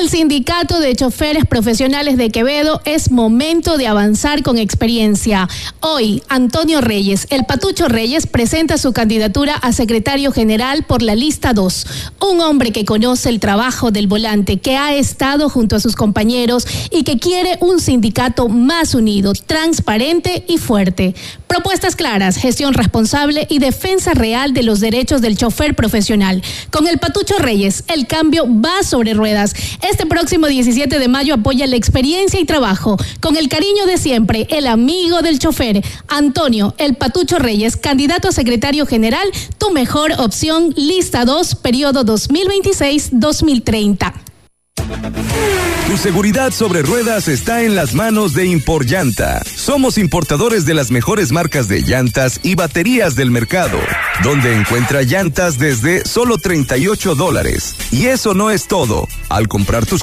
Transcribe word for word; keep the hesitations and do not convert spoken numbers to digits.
el Sindicato de Choferes Profesionales de Quevedo es momento de avanzar con experiencia. Hoy, Antonio Reyes, el Patucho Reyes, presenta su candidatura a secretario general por la lista dos. Un hombre que conoce el trabajo del volante, que ha estado junto a sus compañeros y que quiere un sindicato más unido, transparente y fuerte. Propuestas claras, gestión responsable y defensa real de los derechos del chofer profesional. Con el Patucho Reyes, el cambio va sobre ruedas. Este próximo diecisiete de mayo apoya la experiencia y trabajo. Con el cariño de siempre, el amigo del chofer, Antonio El Patucho Reyes, candidato a secretario general, tu mejor opción, lista dos, periodo dos mil veintiséis a dos mil treinta. Tu seguridad sobre ruedas está en las manos de Imporllanta. Somos importadores de las mejores marcas de llantas y baterías del mercado, donde encuentra llantas desde solo treinta y ocho dólares. Y eso no es todo. Al comprar tus